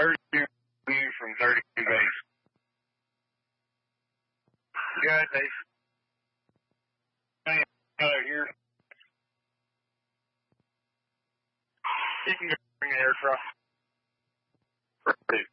32 from 32 base. Good, Dave. Here. You can go bring the aircraft. Ready.